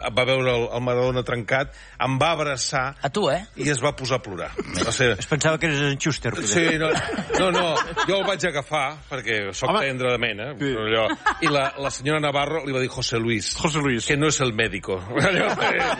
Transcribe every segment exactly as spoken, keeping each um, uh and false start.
va veure el, el Maradona trencat, em va abraçar... A tu, eh? I es va posar a plorar. O sigui, es pensava que eres en Schuster. Sí, no, no, no, jo el vaig agafar, perquè sóc Home. tendre de mena, sí. allò, i la, la senyora Navarro li va dir José Luis, José Luis. que no és el médico. Allò,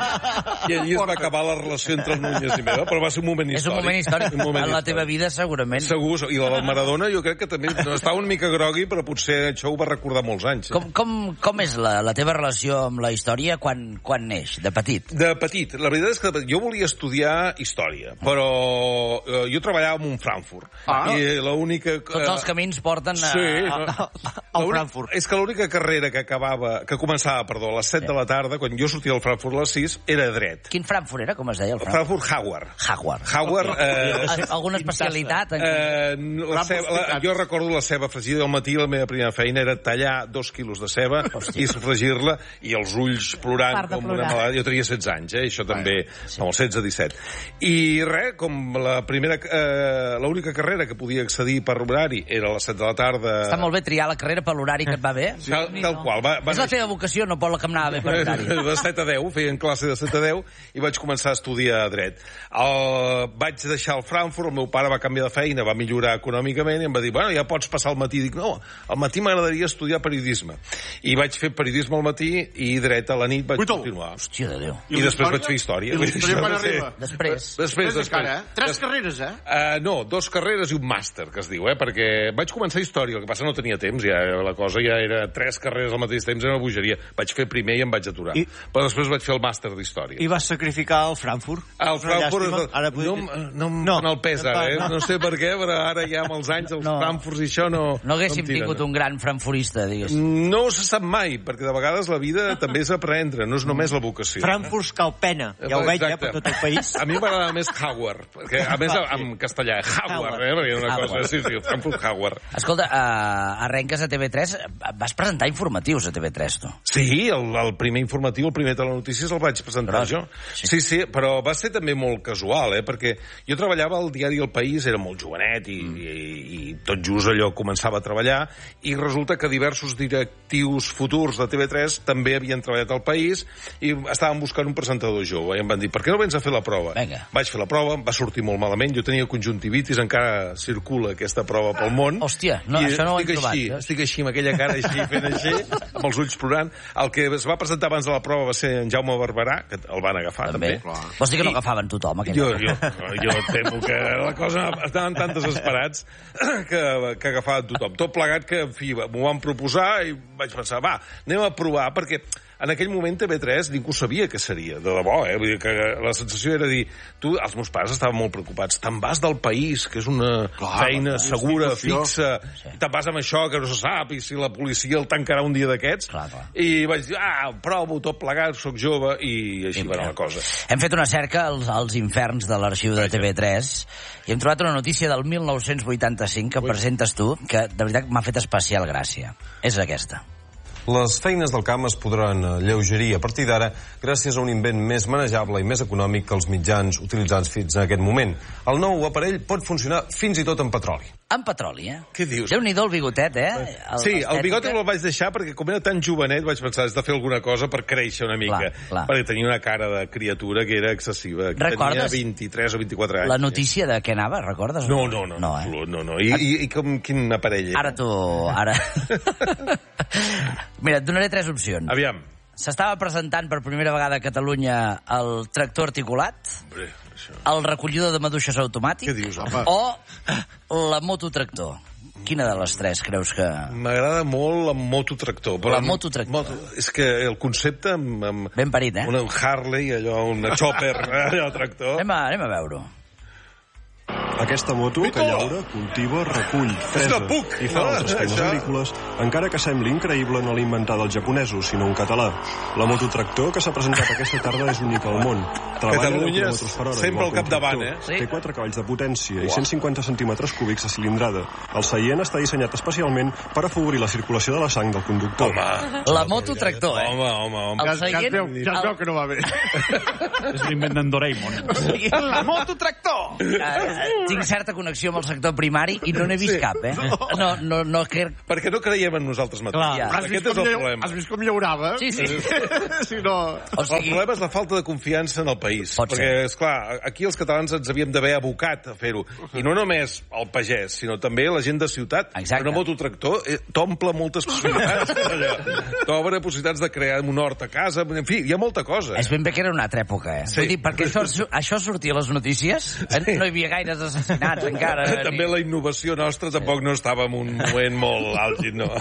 I allí es va acabar la relació entre el Núñez i Meda, però va ser un moment històric. És un moment històric, un moment en la teva vida, segurament. Segur, i la del Maradona jo crec que també estava una mica grogui, però potser això ho va recordar molts anys. Eh? Com, com, com és la, la teva relació amb la història quan, quan neix, de petit? De petit. La veritat és que jo volia estudiar història, però eh, jo treballava en un Frankfurt. Ah. I l'única... Tots els camins porten a, sí, a, a, a, a Frankfurt. És que l'única carrera que acabava, que començava, perdó, a les set sí. de la tarda, quan jo sortia del Frankfurt a les sis, era dret. Quin Frankfurt era, com es deia? El Frankfurt, Frankfurt Howard. Howard. Howard. Eh, Alguna especialitat? Eh, la ceba, la, jo recordo la ceba fregida al matí, la meva primera feina era tallar dos quilos de ceba Hòstia. i fregir-la, i els ulls plorant com plorar. una malada. Jo tenia setze anys, eh? Això també, sí. com els setze disset. I res, com la primera, eh, l'única carrera que podia accedir per horari era a les set de la tarda... Està molt bé triar la carrera per l'horari que et va bé. Sí. Tal, tal qual. Va, va és la teva vocació, no pot la que em anava bé per l'horari. De set a deu, feien classe de set a deu, i vaig començar a estudiar dret. El, vaig deixar el Frankfurt, el meu pare va canviar de feina, va millorar econòmicament, i em va dir, bueno, ja pots passar al matí. Dic, no, al matí m'agradaria estudiar periodisme. I vaig fer periodisme al matí, i dret a la nit vaig Uitol. continuar. Hòstia de Déu. I, I després vaig fer història. I l'història quan arriba? Després. Després, després. Encara, eh? Tres Des... carreres, eh? Uh, no, dos carreres i un màster, que es diu, eh? Perquè vaig començar història, el que passa no tenia temps, ja la cosa ja era tres carreres al mateix temps, era una bogeria. Vaig fer primer i em vaig aturar. I... Però després vaig fer el màster d'història. I vas sacrificar el Frankfurt? El Frankfurt, ara no, no, no, no el pes ara, eh? No sé per què, però ara ja amb els anys, els no. Frankfurts i això no... No haguéssim no tingut un gran frankfurista, diguéssim. No se sap mai, perquè de vegades la vida també és aprendre, no és només la vocació. Frankfurt cal pena, ja ho veig, eh, per tot el país. A mi m'agrada més Howard, perquè a més en castellà, Howard, eh? Perquè una cosa, sí, sí, Frankfurt Howard. Escolta, uh, arrenques a T V tres, vas presentar informatius a T V tres, tu. Sí, el, el primer informatiu, el primer telenotícies el vaig presentar jo. Sí. sí, sí, però va ser també molt casual, eh? Perquè jo treballava al diari El País, era molt jovenet i, mm. i, i tot just allò començava a treballar, i resulta que diversos directius futurs de T V tres també havien treballat al País i estaven buscant un presentador jove, i em van dir, per què no vens a fer la prova? Venga. Vaig fer la prova, va sortir molt malament, jo tenia conjuntivitis, encara circula aquesta prova pel món. Hòstia, no, això no ho hem trobat. Així, eh? Estic així, amb aquella cara així, fent així, amb els ulls plorant. El que es va presentar abans de la prova va ser en Jaume Barberà, que el van agafar també. també. Vols dir que no agafaven tothom? Jo, jo, jo temo que la cosa estaven tan desesperats que, que agafaven tothom. Tot plegat que, en fi, m'ho van proposar i vaig pensar, va, anem a provar, perquè en aquell moment T V tres ningú sabia què seria, de debò, eh? Vull dir que la sensació era dir, tu, els meus pares estaven molt preocupats, te'n vas del País, que és una clar, feina segura, fixa, sí. te'n vas amb això que no se sap, i si la policia el tancarà un dia d'aquests, i vaig dir, ah, provo tot plegat, sóc jove, i així va la cosa. Hem fet una cerca als, als inferns de l'arxiu de T V tres i hem trobat una notícia del mil nou-cents vuitanta-cinc que Ui. presentes tu, que de veritat m'ha fet especial gràcia. És aquesta. Les feines del camp es podran alleugerir a partir d'ara gràcies a un invent més manejable i més econòmic que els mitjans utilitzats fins en aquest moment. El nou aparell pot funcionar fins i tot en petroli. En petroli, eh? Què dius? Déu-n'hi-do el bigotet, eh? El, sí, el bigoti el vaig deixar perquè com era tan jovenet vaig pensar has de fer alguna cosa per créixer una mica. Clar, clar. Perquè tenia una cara de criatura que era excessiva. Recordes? Tenia vint-i-tres o vint-i-quatre anys. La notícia de què anava, recordes? No, no, no. No, eh? no, no. I, i, i com, quin aparell era? Ara tu... Ara... Mira, et donaré tres opcions. Aviam. S'estava presentant per primera vegada a Catalunya el tractor articulat, Hombre, això... el recollidor de maduixes automàtic, què dius, home? O la mototractor. Quina de les tres creus que... M'agrada molt el mototractor. Però la mototractor. Moto, és que el concepte... Amb, amb, ben parit, eh? Un Harley, allò, una chopper, allò, tractor... Anem a, anem a veure-ho. Aquesta moto, que llaura, cultiva, recull, fresa i fa altres feines agrícoles, encara que sembli increïble, no l'ha inventada els japonesos, sinó un català. La mototractor que s'ha presentat aquesta tarda és única al món. Catalunya sempre al capdavant, eh? Té quatre cavalls de potència i cent cinquanta centímetres cúbics de cilindrada. El seient està dissenyat especialment per afavorir la circulació de la sang del conductor. Home, la mototractor, eh? Home, home, home. Ja, seient, ja, es veu, ja es veu que no va bé. És l'invent d'en Doraemon. La mototractor! tinc certa connexió amb el sector primari i no n'he vist Sí. cap, eh? No, no, no... Que... Perquè no creiem en nosaltres mateixos. Clar. Has vist, Aquest és com el llau- problema. has vist com llaurava? Sí, sí. Si no... O El sigui, problema és la falta de confiança en el país. Pot perquè, ser. esclar, aquí els catalans ens havíem d'haver abocat a fer-ho. I no només el pagès, sinó també la gent de ciutat. Exacte. Una mototractor eh, t'omple moltes possibilitats. allò. T'obre possibilitats de crear un hort a casa. En fi, hi ha molta cosa. és ben bé que era una altra època, eh? Sí. Vull dir, perquè això, això sortia a les notícies, sí. No hi havia gaires assassinats encara. També la innovació nostra tampoc no estava en un moment molt àlgid, no?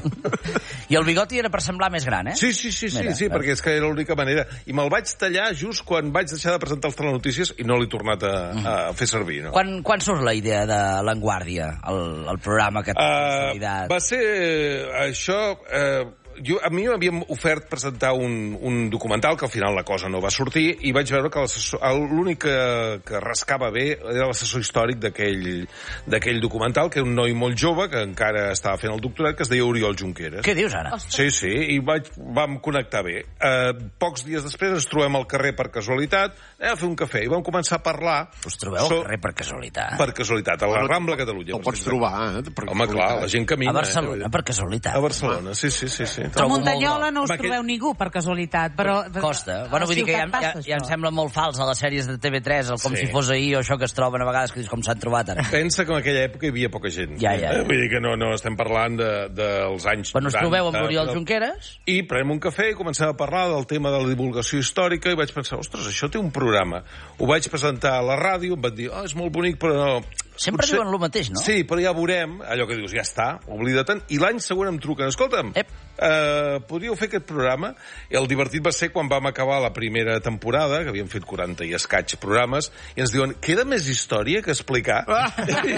I el bigoti era per semblar més gran, eh? Sí, sí, sí, sí, Mira, sí, veus? perquè és que era l'única manera. I me'l vaig tallar just quan vaig deixar de presentar els telenotícies i no l'he tornat a, a fer servir, no? Quan, quan surt la idea de l'Enguàrdia, el, el programa que té Uh, va ser uh, això... Uh, jo, a mi m'havien ofert presentar un, un documental, que al final la cosa no va sortir, i vaig veure que l'assessor- el- l'únic que, que rascava bé era l'assessor històric d'aquell d'aquell documental, que era un noi molt jove, que encara estava fent el doctorat, que es deia Oriol Junqueras. Què dius, ara? Sí, sí, i vaig, vam connectar bé. Uh, pocs dies després ens trobem al carrer per casualitat, anem a fer un cafè, i vam començar a parlar... Us trobeu so- al carrer per casualitat? Per casualitat, a la Rambla Catalunya. El pots trobar, eh? Per Home, clar, la gent camina. A Barcelona, eh? per casualitat. A Barcelona, sí, sí, sí. sí. A Trobo Muntanyola molt no us Amb aquest- trobeu ningú, per casualitat, però... Costa. A Bueno, vull dir que ja, Ciutat ja, passa, ja em això. sembla molt fals a les sèries de T V tres, el com Sí. si fos ahir o això que es troben a vegades, que dius com s'han trobat ara. Pensa que en aquella època hi havia poca gent. Ja, ja. Eh, Vull dir que no, no estem parlant de, dels anys Quan us noranta, trobeu amb l'Oriol però- Junqueras... I prenem un cafè i comencem a parlar del tema de la divulgació històrica i vaig pensar, ostres, això té un programa. Ho vaig presentar a la ràdio, em van dir, oh, és molt bonic, però no... Sempre Potser- diuen el mateix, no? Sí, però ja veurem, allò que dius, ja està, oblida-te'n, i l'any següent em truquen, escolta'm, Ep. eh, podríeu fer aquest programa? I el divertit va ser quan vam acabar la primera temporada, que havíem fet quaranta i escaig programes, i ens diuen, queda més història que explicar? I,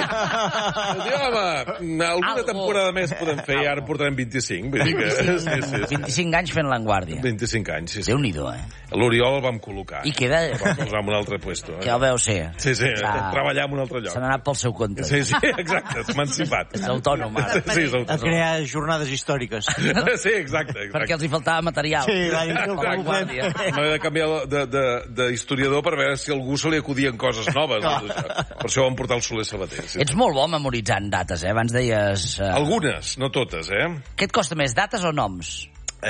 diu, home, alguna Algo. temporada més podem fer, i ara en portarem vint-i-cinc. Vull dir que, sí, sí, sí. vint-i-cinc anys fent l'Enguàrdia. vint-i-cinc anys, sí, sí. Déu-n'hi-do, eh? L'Oriol el vam col·locar. I queda... El vam posar en un altre puesto. Ja ho veu ser. Sí, sí, Ah. treballar en un altre lloc. Se n'ha anat pel seu compte. Sí, sí, exacte, s'ha emancipat. És autònom, ara. Sí, és A autònom. crear jornades històriques. Sí, exacte, exacte. Perquè els hi faltava material. Sí, va dir, no, Com a no, guàrdia. M'he de canviar de- de- d'historiador per veure si a algú se li acudien coses noves. doncs, això. Per això vam portar el Soler Sabater. Sí. Ets molt bo memoritzant dates, eh? Abans deies... Eh... Algunes, no totes, eh? Què et costa més, dates o noms?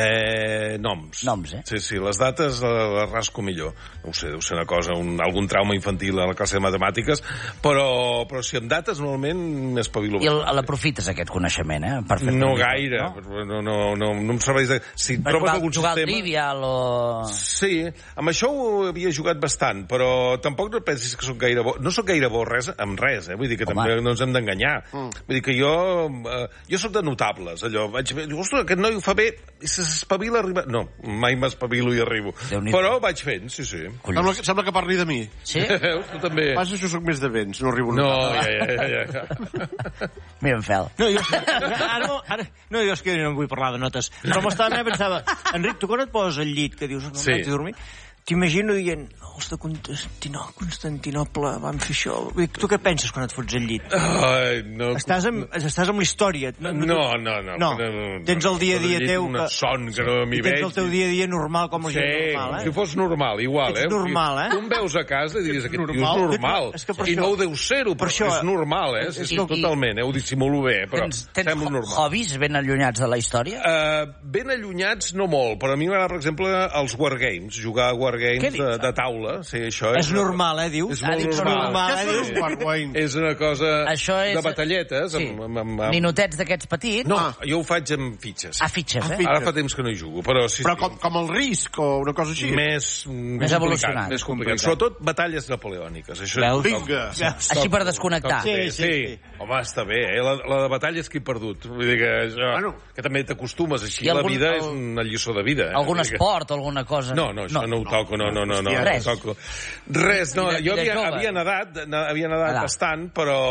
Eh, noms. Noms, eh? Sí, sí, les dates eh, les rasco millor. No ho sé, deu ser una cosa, un, algun trauma infantil a la classe de matemàtiques, però, però si amb dates normalment m'espavilo. I el, l'aprofites, aquest coneixement, eh? Per fer No una mica, gaire, No? no, no, no, no em serveix de... Si Per trobes jugar, algun jugar al sistema... trivial o... Sí, amb això ho havia jugat bastant, però tampoc no pensis que sóc gaire bo. No sóc gaire bo res, amb res, eh? Vull dir que Home. també no ens hem d'enganyar. Mm. Vull dir que jo... Eh, jo sóc de notables, allò. Vaig veure, ostres, aquest noi ho fa bé, i s'espavila a arribar... No, mai m'espavilo i arribo. Déu-n'hi-do. Però vaig fent, sí, sí. Sembla, que- sembla que parli de mi. Sí? Veus? Tu també. Passa que jo sóc més de vents, no arribo a No, notar. ja, ja, ja, ja. Mira, en Fel. No, jo, ara, no, ara, no, jo és que no em vull parlar de notes. Però m'estava i pensava, Enric, tu quan et poses al llit, que dius, no Sí. vaig a dormir, t'imagino dient, els de Constantinople, Constantinople van fer això. Vull dir, tu què penses quan et fots al llit? Ai, no. Estàs amb, estàs amb la història. No, no, no. No, tens el dia a dia teu Una que- son que no m'hi veig. Tens el teu dia a dia normal com la Sí, gent com normal, eh? si fos normal, igual, Ets eh? normal, eh? Tu em veus a casa i diries, aquest tio és normal. normal. És que per I això- no ho deu ser-ho, però per això- és normal, eh? Sí, sí, I- totalment, eh? Ho dissimulo bé, però Tens, tens sembla ho- normal. hobbies ben allunyats de la història? Uh, ben allunyats, no molt, però a mi m'agrada, per exemple, els wargames, jugar a Què wargames dius? de, de taula. Sí, això És normal, eh, dius? És Ah, molt dic, normal. normal, Què eh, són dius? els Wargames? És una cosa Això és... de batalletes. Sí. Amb, amb, amb, amb... Ninotets d'aquests petits? No, jo ho faig amb fitxes. A fitxes, eh? fitxes. Ara fa temps que no hi jugo, però sí, Però sí. com, com el risc o una cosa així? Més, més evolucionat. Més complicat. Sobretot batalles napoleòniques. Això Veus? Vinga. Així per desconnectar. Sí, Sí, sí, sí, sí. Home, està bé, eh? La, la de batalles que he perdut. Vull dir que això... Bueno. Que també t'acostumes així. I La algun- vida el- és una lliçó de vida. Eh? Algun Vull dir que- esport o alguna cosa? No, no, això no, no ho toco, no, no, no, no, no Res. ho toco. Res, no, I de- jo i de havia, jove? havia nedat, na- havia nedat Nedar. bastant,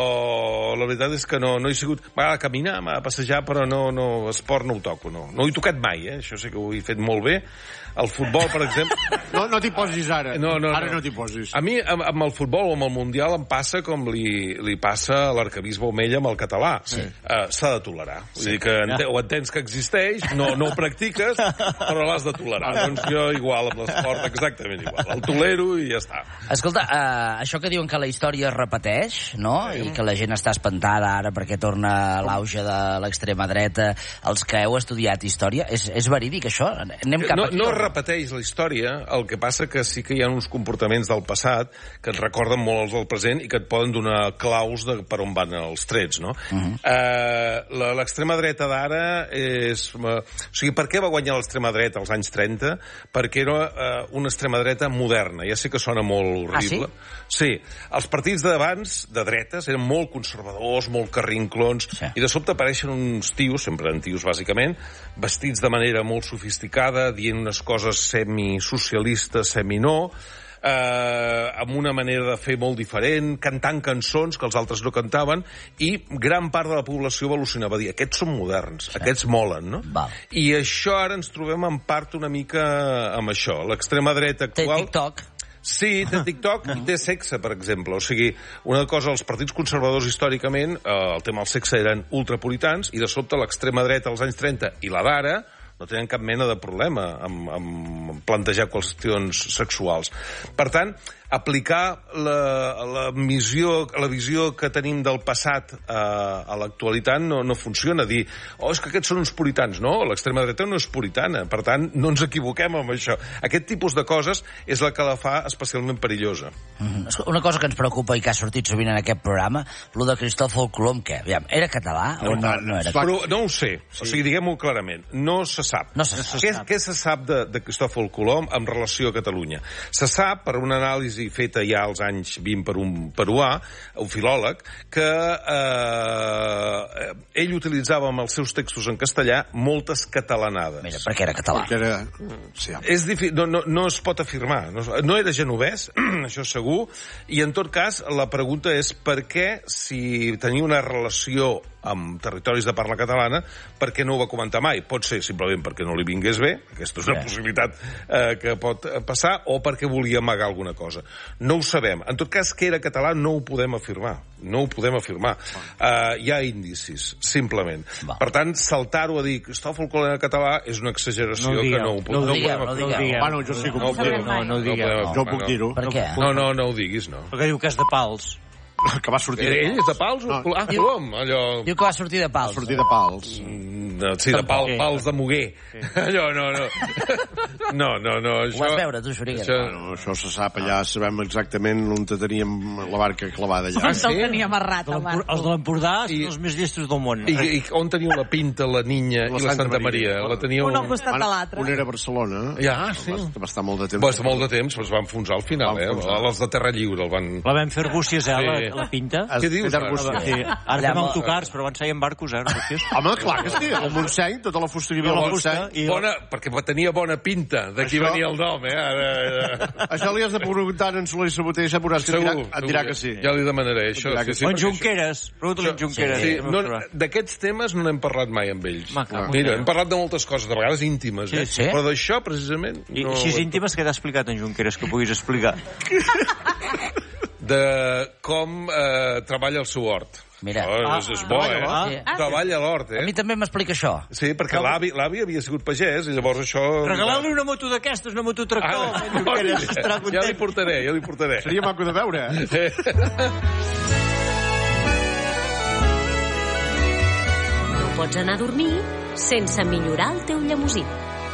però la veritat és que no, no he sigut... M'agrada caminar, m'agrada passejar, però no, no, esport no ho toco, no. No ho he tocat mai, eh? Això sí que ho he fet molt bé. El futbol, per exemple... No, no t'hi posis ara. No, no, ara no. no t'hi posis. A mi, amb, amb el futbol o amb el Mundial, em passa com li, li passa a l'arquebisbe Omella amb el català. Sí. Uh, s'ha de tolerar. Vull sí. dir que ente, ho entens que existeix, no, no ho practiques, però l'has de tolerar. Doncs jo igual amb l'esport, exactament igual. El tolero i ja està. Escolta, uh, això que diuen que la història es repeteix, no? Sí. I que la gent està espantada ara perquè torna l'auge de l'extrema dreta. Els que heu estudiat història, és, és verídic això? Anem cap no, aquí? No es repeteix la història, el que passa que sí que hi ha uns comportaments del passat que et recorden molt els del present i que et poden donar claus de per on van els trets, no? Uh -huh. uh, l'extrema dreta d'ara és... Uh, o sigui, per què va guanyar l'extrema dreta als anys trenta? Perquè era uh, una extrema dreta moderna. Ja sé que sona molt horrible. Ah, sí? Sí. Els partits d'abans, de dretes, eren molt conservadors, molt carrinclons, sí. I de sobte apareixen uns tios, sempre eren tios, bàsicament, vestits de manera molt sofisticada, dient unes coses semi-socialistes, semi-no, eh, amb una manera de fer molt diferent, cantant cançons que els altres no cantaven, i gran part de la població va al·lucinar, va dir, aquests són moderns, sí. Aquests molen, no? Val. I això ara ens trobem en part una mica amb això. L'extrema dreta actual... Té TikTok. Sí, té TikTok i té sexe, per exemple. O sigui, una cosa, els partits conservadors històricament, eh, el tema del sexe eren ultrapuritans, i de sobte l'extrema dreta als anys trenta i la d'ara no tenen cap mena de problema amb, amb plantejar qüestions sexuals. Per tant, aplicar la, la, visió, la visió que tenim del passat a, a l'actualitat no, no funciona. Dir, oh, és que aquests són uns puritans. No, l'extrema dreta no és puritana. Per tant, no ens equivoquem amb això. Aquest tipus de coses és la que la fa especialment perillosa. Mm-hmm. Una cosa que ens preocupa i que ha sortit sovint en aquest programa, lo de Cristòfol Colom, què? Aviam, era català o no, no era? Però no ho sé. Sí. O sigui, diguem-ho clarament. No se sap. No se sap. Què, què se sap de, de Cristòfol Colom en relació a Catalunya? Se sap, per una anàlisi feta ja als anys vint per un peruà, un filòleg, que eh, ell utilitzava amb els seus textos en castellà moltes catalanades. Mira, perquè era català. Perquè era... Sí. És difícil, no, no, no es pot afirmar. No, no era genovès, això segur, i en tot cas la pregunta és per què, si tenia una relació amb territoris de parla catalana, per què no ho va comentar mai? Pot ser simplement perquè no li vingués bé, aquesta és una yeah. possibilitat eh, que pot passar, o perquè volia amagar alguna cosa. No ho sabem. En tot cas, que era català no ho podem afirmar. No ho podem afirmar. Uh, hi ha indicis, simplement. Va. Per tant, saltar-ho a dir Cristòfol Colom era català és una exageració no que no ho podem, no ho digueu, no ho digueu. Bueno, jo sí que ho puc dir. No, no ho digueu. Jo puc dir-ho. Per què? No, no, no ho diguis, no. Perquè diu que és de Pals. Que va sortir de Ell és de Pals? No. Ah, Colom, allò... Diu que va sortir de Pals. Va sortir de Pals. No, sí, de pal, pals de Muguer. Sí. Allò, no, no. No, no, no. Això, ho vas veure, tu, Xuriguera? Això... Bueno, això se sap, allà sabem exactament on teníem la barca clavada allà. On te'l tenia amarrat, el barco. Els de l'Empordà són I... els més llestos del món. I, I on teniu la Pinta, la Niña la i la Santa, Santa Maria? Maria. La teníeu... Un al costat de l'altre. Un era a Barcelona. Ja, sí. Va, va estar molt de temps. Va estar molt de temps, però es van enfonsar al final, eh? Els de Terra Lliure el van... La vam fer arbúcies, eh, la, la Pinta. Què dius? Sí. Ara fem autocars, però van ser en barcos, eh? Home, clar que sí. El Montseny, tota la fusteria de la Montseny. Bona, perquè tenia bona pinta. D'aquí Això... venia el nom, eh? Ara, ara... Això li has de preguntar en Soler i Sabater, ja veuràs que segur, et dirà, et dirà que sí. Ja li demanaré, això. Sí, sí, o en Junqueres. Pregunta-li en Junqueres. Sí, no, d'aquests temes no n'hem parlat mai amb ells. Ma, clar, Mira, hem parlat de moltes coses, de vegades íntimes, eh? Sí, sí. Però d'això, precisament... I no... així íntimes que t'ha explicat en Junqueres, que puguis explicar. De com eh, treballa el seu hort. Mira. Oh, és, és bo, eh? Ah, sí. Treballa a l'hort, eh? A mi també m'explica això. Sí, perquè l'avi havia sigut pagès i llavors això... Regalar-li una moto d'aquestes, una moto tractor. Ah, en Junqueres estarà content. Ja li portaré, ja li portaré. Seria maco de veure, eh? No pots anar a dormir sense millorar el teu llemosí.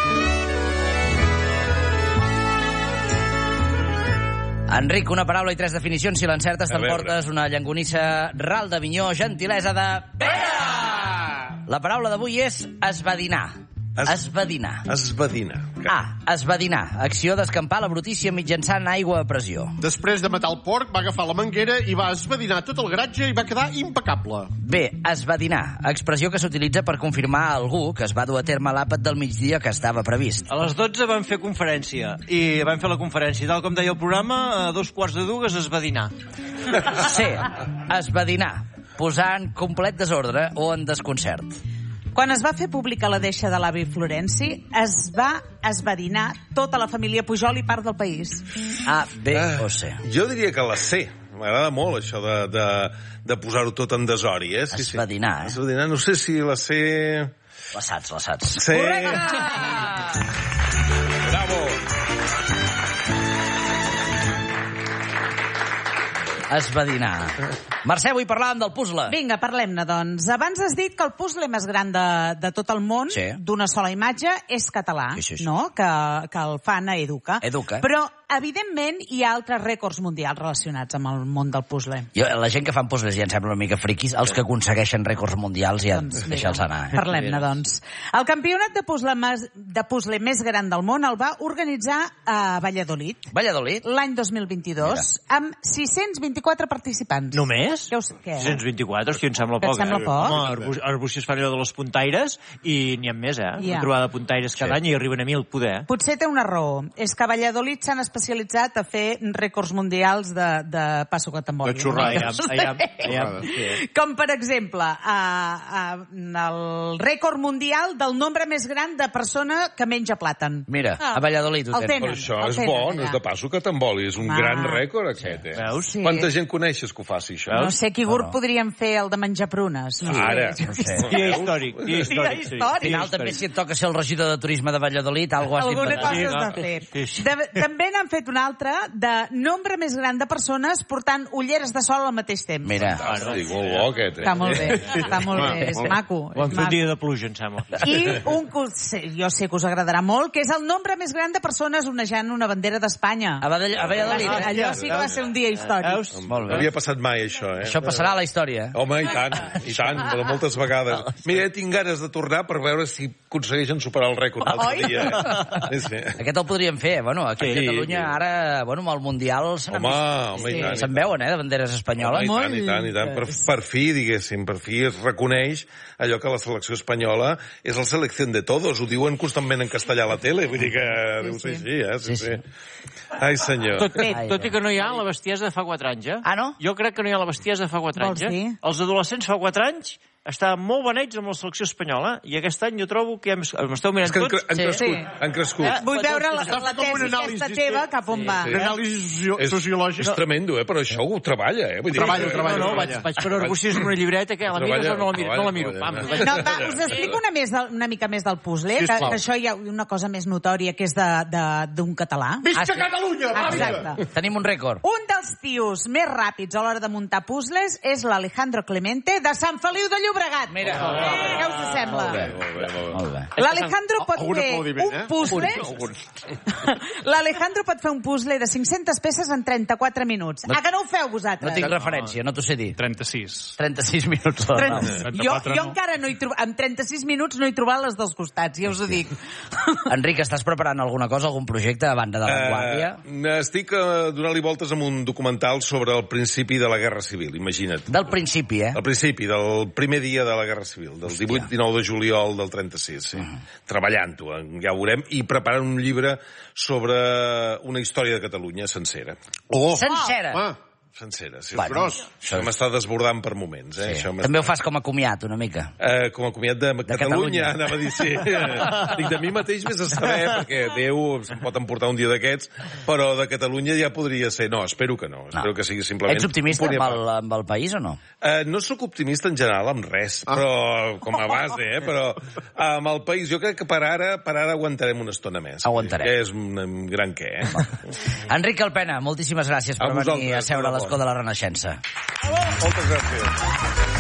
Enric, una paraula i tres definicions. Si l'encertes, t'emportes una llangonissa ral d'Avinyó, gentilesa de... Pere! La paraula d'avui és esbadinar. Es... Esbadinar. Esbadinar. A. Esbadinar. Acció d'escampar la brutícia mitjançant aigua a pressió. Després de matar el porc, va agafar la manguera i va esbadinar tot el garatge i va quedar impecable. B. Esbadinar. Expressió que s'utilitza per confirmar a algú que es va dur a terme l'àpat del migdia que estava previst. A les dotze vam fer conferència. I vam fer la conferència. Tal com deia el programa, a dos quarts de dues esbadinar. C. Esbadinar. Posar en complet desordre o en desconcert. Quan es va fer pública la deixa de l'avi Florenci, es va esbadinar tota la família Pujol i part del país. A, B o C. Jo diria que la C. M'agrada molt això de, de, de posar-ho tot en desori, eh? Sí, esbadinar, eh? Esbadinar, no sé si la C... La saps, la saps. Sí. Correcte! Bravo! Esbadinar. Mercè, avui parlàvem del puzzle. Vinga, parlem-ne, doncs. Abans has dit que el puzzle més gran de, de tot el món, sí. d'una sola imatge, és català, sí, sí, sí. no? Que, que el fan a Educa. Educa. Però, evidentment, hi ha altres rècords mundials relacionats amb el món del puzzle. Jo, la gent que fan puzzles ja em sembla una mica friquis. Els que aconsegueixen rècords mundials ja doncs, deixa'ls anar. Eh? Parlem-ne, doncs. El campionat de puzzle, més, de puzzle més gran del món el va organitzar a Valladolid. Valladolid? L'any dos mil vint-i-dos, Mira. amb sis-cents vint-i-quatre participants. Només? Què us, què? sis-cents vint-i-quatre, hòstia, em sembla Que poc. et sembla eh? poc? Home, Arbúcies Arbúcies fan allò de les puntaires i n'hi ha més, eh? Ja. Una trobada de puntaires cada Sí. any i arriben a mil, poder. Potser té una raó. És que a Valladolid s'han especialitzat a fer rècords mundials de, de passo catamboli. De xurrar, Aviam, aviam, aviam. Sí. Com, per exemple, a, a, el rècord mundial del nombre més gran de persona que menja plàtan. Mira, Ah, a Valladolid ho el tenen. Però tenen. això el és tenen, bo, no allà. és de passo que t'emboli. És un Ah. gran rècord, aquest, eh? Veus? Sí. Quanta gent coneixes que ho faci, això? No sé, qui gurt No, no. podríem fer el de menjar prunes. No sé. Ara. No sé. Dia històric, dia històric. sí. històric. Al final, també, si et toca ser el regidor de turisme de Valladolid, algo has Alguna d'inventar. cosa Sí, has no? de fer. Sí, sí. De, també n'han fet una altra de nombre més gran de persones portant ulleres de sol al mateix temps. Mira, Fantàstic, molt bo, aquest, eh? Està molt bé, està molt bé, és maco. Ho han és fet un maco. dia de pluja, em sembla. I un que us- jo sé que us agradarà molt, que és el nombre més gran de persones onejant una bandera d'Espanya. a Valladolid, a Valladolid eh? Allò sí que va ser un dia històric. Veus? Molt No bé. havia passat mai, això, eh? Això passarà a la història. Home, i tant, i tant, però moltes vegades. Mira, tinc ganes de tornar per veure si aconsegueixen superar el rècord l'altre Oi? dia. Eh? Sí, sí. Aquest el podríem fer, bueno, aquí a Sí. Catalunya ara, bueno, amb el Mundial se n'han Home, vist- home, i tant. se'n veuen, eh, de banderes espanyoles. Home, i tant, i tant, i tant. Per, per fi, diguéssim, per fi es reconeix allò que la selecció espanyola és la selecció de todos. Ho diuen constantment en castellà a la tele, vull dir que deu ser així, eh? Sí, Sí, sí. Ai, senyor. Tot, Ai, tot i que no hi ha la bestiesa de fa quatre anys, eh? Ah, no? Jo crec que no hi ha la bestiesa de fa quatre Vols anys, eh? dir? Els adolescents fa quatre anys estaven molt beneits amb la selecció espanyola i aquest any jo trobo que hem... M'esteu mirant És que han, tots? cre han Sí. crescut, Sí. han crescut. Eh? Vull veure la, Està la com un tesi anàlisi, aquesta sí. teva, cap on va. Sí. Un anàlisi socio És, sociològic. és tremendo, eh? Però això ho treballa, eh? Vull dir, Treballa, ho que- treballa. No, no, vaig, vaig per Arbúcies amb una llibreta que la mires o no la mires? No la miro. Pam, Treballa, vaig- No, va, us explico una, més del, una mica més del puzzle, que, Sisplau. que això hi ha una cosa més notòria, que és de- de- d'un català. Visca Ah, sí. Catalunya! va, vinga! Exacte. Tenim un rècord. Un dels tios més ràpids a l'hora de muntar puzzles és l'Alejandro Clemente de Sant Feliu de Llobregat. Mira. Eh, què us sembla? Molt bé, molt bé, molt bé. Molt bé. L'Alejandro pot Algun fer aplaudiment, un eh? puzzle... L'Alejandro pot fer un puzzle de cinc-centes peces en trenta-quatre minuts. No- Ah, que no ho feu No vosaltres? tinc referència, no t'ho sé dir. trenta-sis. trenta-sis minuts. Trenta- No. Jo, jo encara no he trobat... En trenta-sis minuts no he trobat les dels costats, ja us ho dic. Enric, estàs preparant alguna cosa, algun projecte a banda de La Guàrdia? Eh, estic eh, donant-li voltes amb un documental sobre el principi de la Guerra Civil, imagina't. Del principi, eh? Al principi, del primer dia de la Guerra Civil, del divuit dinou de juliol del trenta-sis, sí. Uh-huh. Treballant-ho, eh, ja ho veurem, i preparant un llibre sobre una història de Catalunya sencera. Oh! Sencera. Ah, Sencera, sí. Bueno, gros. Això m'està desbordant per moments, eh? Sí. Això m'està- També ho fas com a comiat, una mica. Eh, com a comiat de, Catalunya, Catalunya. anava a dir, sí. Dic, de mi mateix vés a saber, perquè Déu se'm pot emportar un dia d'aquests, però de Catalunya ja podria ser. No, espero que no. Espero que sigui simplement... Ets optimista un punt i amb a el, part. amb el país o no? Eh, no sóc optimista en general amb res, però com a base, eh? Però amb el país jo crec que per ara per ara aguantarem una estona més. Aguantarem. Que és un, un gran què, eh? Enric Alpena, moltíssimes gràcies per A venir vosaltres, a seure a de debò. l'escó de la Renaixença. Moltes gràcies.